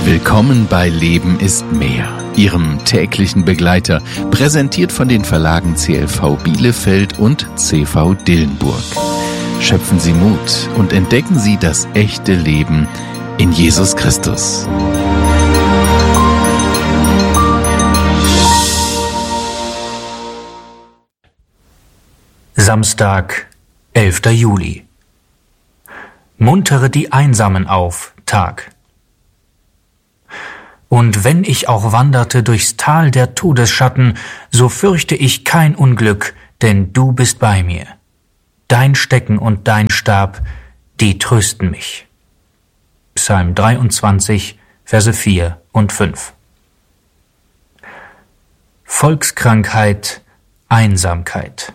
Willkommen bei Leben ist mehr, Ihrem täglichen Begleiter, präsentiert von den Verlagen CLV Bielefeld und CV Dillenburg. Schöpfen Sie Mut und entdecken Sie das echte Leben in Jesus Christus. Samstag, 11. Juli. Muntere die Einsamen auf, Tag. Und wenn ich auch wanderte durchs Tal der Todesschatten, so fürchte ich kein Unglück, denn du bist bei mir. Dein Stecken und dein Stab, die trösten mich. Psalm 23, Verse 4 und 5. Volkskrankheit, Einsamkeit.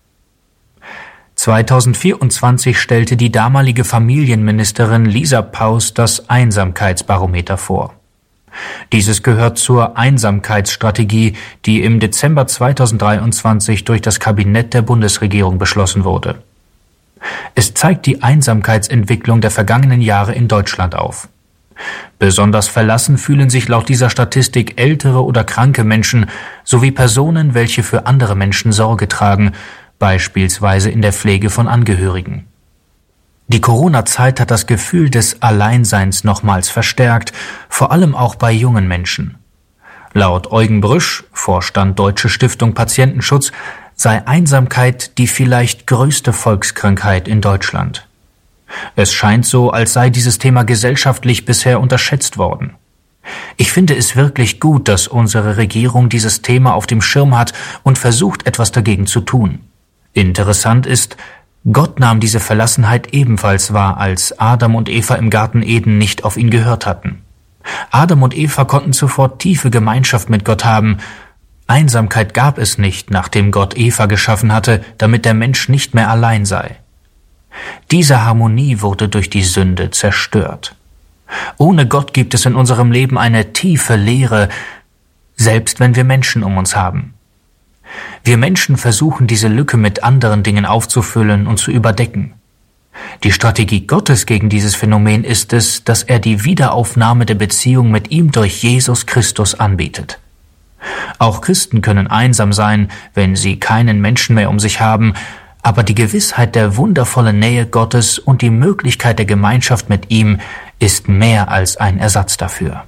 2024 stellte die damalige Familienministerin Lisa Paus das Einsamkeitsbarometer vor. Dieses gehört zur Einsamkeitsstrategie, die im Dezember 2023 durch das Kabinett der Bundesregierung beschlossen wurde. Es zeigt die Einsamkeitsentwicklung der vergangenen Jahre in Deutschland auf. Besonders verlassen fühlen sich laut dieser Statistik ältere oder kranke Menschen sowie Personen, welche für andere Menschen Sorge tragen, beispielsweise in der Pflege von Angehörigen. Die Corona-Zeit hat das Gefühl des Alleinseins nochmals verstärkt, vor allem auch bei jungen Menschen. Laut Eugen Brüsch, Vorstand Deutsche Stiftung Patientenschutz, sei Einsamkeit die vielleicht größte Volkskrankheit in Deutschland. Es scheint so, als sei dieses Thema gesellschaftlich bisher unterschätzt worden. Ich finde es wirklich gut, dass unsere Regierung dieses Thema auf dem Schirm hat und versucht, etwas dagegen zu tun. Interessant ist, Gott nahm diese Verlassenheit ebenfalls wahr, als Adam und Eva im Garten Eden nicht auf ihn gehört hatten. Adam und Eva konnten zuvor tiefe Gemeinschaft mit Gott haben. Einsamkeit gab es nicht, nachdem Gott Eva geschaffen hatte, damit der Mensch nicht mehr allein sei. Diese Harmonie wurde durch die Sünde zerstört. Ohne Gott gibt es in unserem Leben eine tiefe Leere, selbst wenn wir Menschen um uns haben. Wir Menschen versuchen, diese Lücke mit anderen Dingen aufzufüllen und zu überdecken. Die Strategie Gottes gegen dieses Phänomen ist es, dass er die Wiederaufnahme der Beziehung mit ihm durch Jesus Christus anbietet. Auch Christen können einsam sein, wenn sie keinen Menschen mehr um sich haben, aber die Gewissheit der wundervollen Nähe Gottes und die Möglichkeit der Gemeinschaft mit ihm ist mehr als ein Ersatz dafür.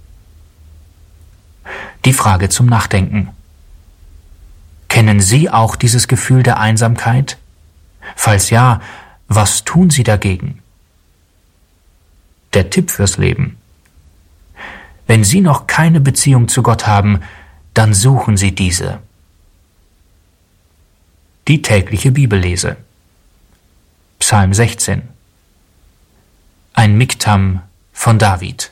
Die Frage zum Nachdenken. Kennen Sie auch dieses Gefühl der Einsamkeit? Falls ja, was tun Sie dagegen? Der Tipp fürs Leben. Wenn Sie noch keine Beziehung zu Gott haben, dann suchen Sie diese. Die tägliche Bibellese. Psalm 16. Ein Miktam von David.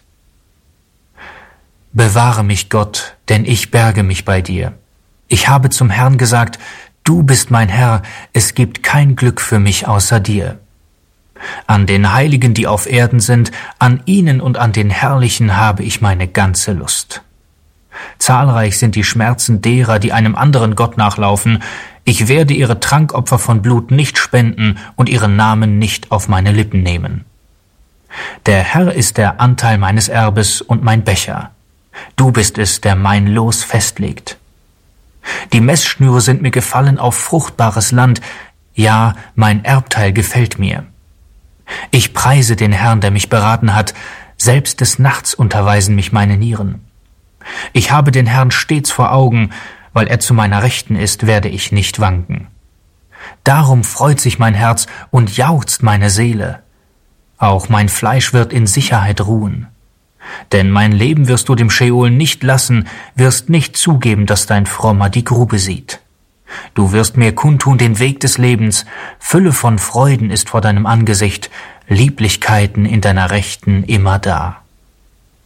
Bewahre mich, Gott, denn ich berge mich bei dir. Ich habe zum Herrn gesagt, du bist mein Herr, es gibt kein Glück für mich außer dir. An den Heiligen, die auf Erden sind, an ihnen und an den Herrlichen habe ich meine ganze Lust. Zahlreich sind die Schmerzen derer, die einem anderen Gott nachlaufen. Ich werde ihre Trankopfer von Blut nicht spenden und ihren Namen nicht auf meine Lippen nehmen. Der Herr ist der Anteil meines Erbes und mein Becher. Du bist es, der mein Los festlegt. Die Messschnüre sind mir gefallen auf fruchtbares Land, ja, mein Erbteil gefällt mir. Ich preise den Herrn, der mich beraten hat, selbst des Nachts unterweisen mich meine Nieren. Ich habe den Herrn stets vor Augen, weil er zu meiner Rechten ist, werde ich nicht wanken. Darum freut sich mein Herz und jauchzt meine Seele. Auch mein Fleisch wird in Sicherheit ruhen. Denn mein Leben wirst du dem Scheol nicht lassen, wirst nicht zugeben, dass dein Frommer die Grube sieht. Du wirst mir kundtun den Weg des Lebens, Fülle von Freuden ist vor deinem Angesicht, Lieblichkeiten in deiner Rechten immer da.